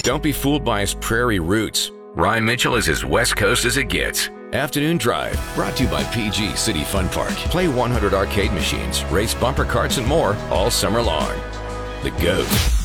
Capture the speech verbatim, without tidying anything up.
Don't be fooled by his prairie roots. Ryan Mitchell is as West Coast as it gets. Afternoon Drive, brought to you by P G City Fun Park. Play one hundred arcade machines, race bumper carts, and more all summer long. The GOAT.